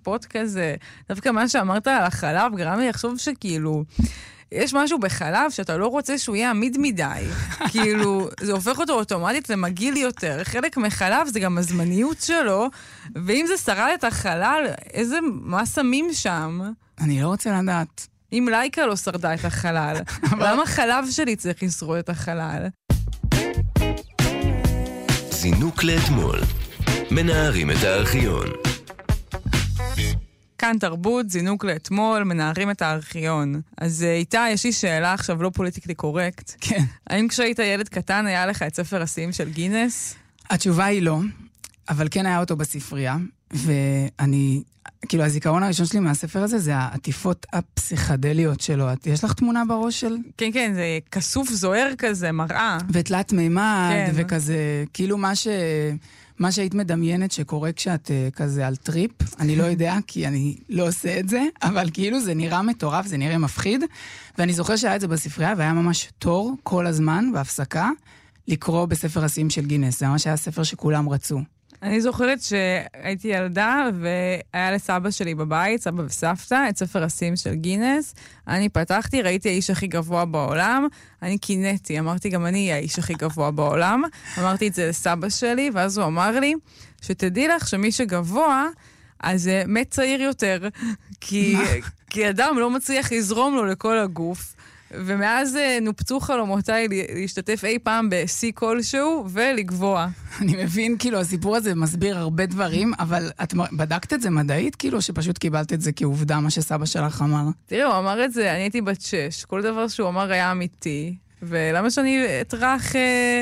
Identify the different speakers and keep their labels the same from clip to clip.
Speaker 1: ספוט כזה. דווקא מה שאמרת על החלב גרם לי לחשוב שכאילו, יש משהו בחלב שאתה לא רוצה שהוא יהיה עמיד מדי. כאילו, זה הופך אותו אוטומטית למגיל יותר. חלק מחלב זה גם הזמניות שלו, ואם זה שרד את החלל, מה שמים שם?
Speaker 2: אני לא רוצה לדעת.
Speaker 1: אם לייקה לא שרדה את החלל, למה חלב שלי צריך לשרוד את החלל?
Speaker 3: זינוק לאתמול. מנערים את הארכיון.
Speaker 1: כאן תרבות, זינוק לאתמול, מנערים את הארכיון. אז איתה יש לי שאלה עכשיו לא פוליטיקלי קורקט.
Speaker 2: כן.
Speaker 1: האם כשהיית ילד קטן היה לך את ספר השיאים של גינס?
Speaker 2: התשובה היא לא, אבל כן היה אותו בספרייה, ואני, כאילו הזיכרון הראשון שלי מהספר הזה זה העטיפות הפסיכדליות שלו. יש לך תמונה בראש של?
Speaker 1: כן, כן, זה כסוף זוהר כזה, מראה.
Speaker 2: ותלת מימד,
Speaker 1: כן.
Speaker 2: וכזה, כאילו מה שהיית מדמיינת שקורה כשאת כזה על טריפ, אני לא יודע, כי אני לא עושה את זה, אבל כאילו זה נראה מטורף, זה נראה מפחיד, ואני זוכר שהיה את זה בספרייה, והיה ממש תור כל הזמן, בהפסקה, לקרוא בספר השיאים של גינס. זה ממש היה ספר שכולם רצו.
Speaker 1: אני זוכרת שהייתי ילדה, והיה לסבא שלי בבית, סבא וסבתא, את ספר השיאים של גינס. אני פתחתי, ראיתי האיש הכי גבוה בעולם, אני קינאתי, אמרתי גם אני האיש הכי גבוה בעולם, אמרתי את זה לסבא שלי, ואז הוא אמר לי, שתדעי לך שמי שגבוה, אז מת צעיר יותר, כי אדם לא מצליח לזרום לו לכל הגוף, ומאז נופצו חלומותיי להשתתף אי פעם בשיא כלשהו ולגבוה.
Speaker 2: אני מבין, כאילו, הסיפור הזה מסביר הרבה דברים, אבל את בדקת את זה מדעית, כאילו, שפשוט קיבלת את זה כעובדה, מה שסבא שלך אמר?
Speaker 1: תראי, הוא אמר את זה, אני הייתי בת 6, כל דבר שהוא אמר היה אמיתי, ולמה שאני אטרח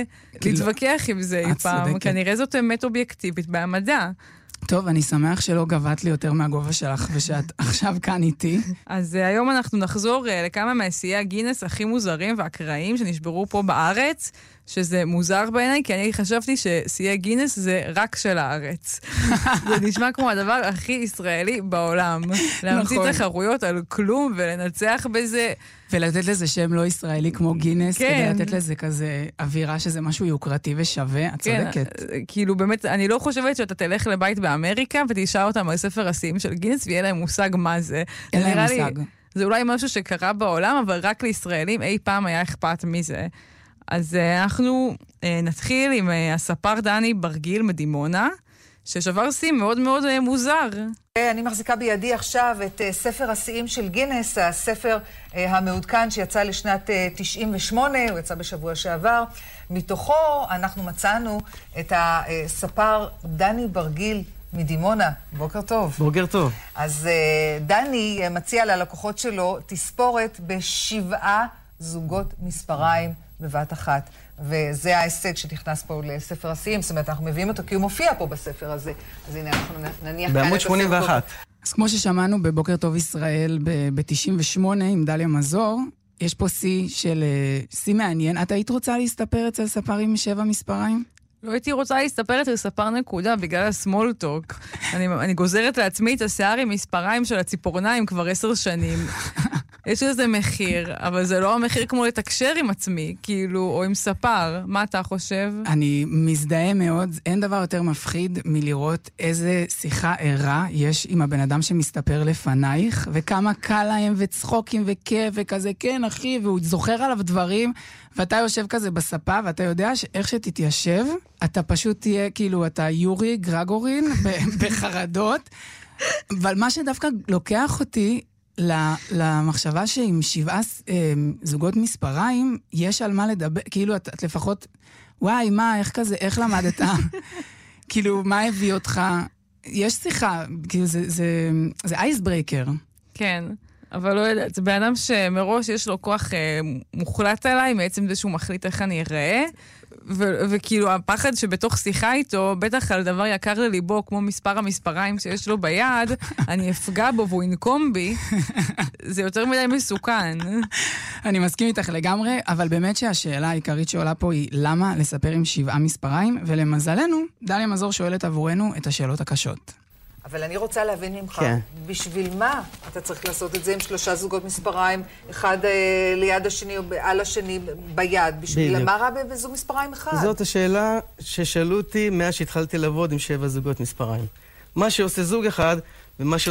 Speaker 1: להתווכח עם זה אי פעם? כנראה זאת אמת אובייקטיבית במדע.
Speaker 2: טוב, אני שמח שלא גבת לי יותר מהגובה שלך, ושאת עכשיו כאן איתי.
Speaker 1: אז היום אנחנו נחזור לכמה מהשיאי הגינס הכי מוזרים והקראיים שנשברו פה בארץ, שזה מוזר בעיניי, כי אני חשבתי ששיאי גינס זה רק של הארץ. זה נשמע כמו הדבר הכי ישראלי בעולם. להמציא תחרויות על כלום ולנצח בזה.
Speaker 2: ולתת לזה שם לא ישראלי כמו גינס, כדי לתת לזה כזה אווירה שזה משהו יוקרתי ושווה, את צודקת.
Speaker 1: כאילו באמת, אני לא חושבת שאתה תלך לבית באמריקה ותשאל אותם על ספר השיאים של גינס, ויהיה להם מושג מה זה.
Speaker 2: אין להם מושג.
Speaker 1: זה אולי משהו שקרה בעולם, אבל רק לישראלים אי פעם היה אכפת מזה. אז אנחנו נתחיל עם הספר דני ברגיל מדימונה, ששבר שיא מאוד מאוד מוזר.
Speaker 4: אני מחזיקה בידי עכשיו את ספר השיאים של גינס, הספר המעודכן שיצא לשנת 98, הוא יצא בשבוע שעבר. מתוכו אנחנו מצאנו את הספר דני ברגיל מדימונה. בוקר טוב.
Speaker 5: בוקר טוב.
Speaker 4: אז דני מציע ללקוחות שלו תספורת ב7 זוגות מספריים בבת אחת. וזה ההישג שנכנס פה לספר השיאים, זאת אומרת, אנחנו מביאים אותו כי הוא מופיע פה בספר הזה. אז הנה, אנחנו נניח כאן
Speaker 5: בעמוד 81.
Speaker 2: אז כמו ששמענו בבוקר טוב ישראל ב-98 עם דליה מזור, יש פה שיא מעניין. את היית רוצה להסתפר אצל ספר עם 7 מספריים?
Speaker 1: לא הייתי רוצה להסתפר אצל ספר נקודה בגלל הסמולטוק. אני גוזרת לעצמי את השיער עם מספריים של הציפורניים כבר 10 שנים. יש לזה מחיר, אבל זה לא המחיר כמו לתקשר עם עצמי, כאילו, או עם ספר. מה אתה חושב?
Speaker 2: אני מזדהה מאוד. אין דבר יותר מפחיד מלראות איזה שיחה ערה יש עם הבן אדם שמסתפר לפנייך, וכמה קל להם וצחוקים וכיף וכזה, כן אחי, והוא זוכר עליו דברים, ואתה יושב כזה בספה, ואתה יודע שאיך שתתיישב, אתה פשוט תהיה, כאילו, אתה יורי גרגורין בחרדות, אבל מה שדווקא לוקח אותי, למחשבה שעם 7 זוגות מספריים, יש על מה לדבר, כאילו את לפחות, וואי, מה, איך כזה, איך למדת? כאילו, מה הביא אותך? יש שיחה, כאילו, זה אייסברייקר.
Speaker 1: כן, אבל לא יודעת, זה באדם שמראש יש לו כוח מוחלט עליי, בעצם זה שהוא מחליט איך אני אראה, וכאילו הפחד שבתוך שיחה איתו, בטח על דבר יקר לליבו, כמו מספר המספריים שיש לו ביד, אני אפגע בו והוא ינקום בי, זה יותר מדי מסוכן.
Speaker 2: אני מסכים איתך לגמרי, אבל באמת שהשאלה העיקרית שעולה פה היא למה לספר עם 7 מספריים, ולמזלנו, דליה מזור שואלת עבורנו את השאלות הקשות.
Speaker 4: אבל אני רוצה להבין ממך, בשביל מה אתה צריך לעשות את זה עם 3 זוגות מספריים, אחד ליד השני או על השני ביד? בשביל מה רע בזוג מספריים אחד?
Speaker 5: זאת השאלה ששאלו אותי מאז שהתחלתי לעבוד עם 7 זוגות מספריים. מה שעושה זוג אחד ומה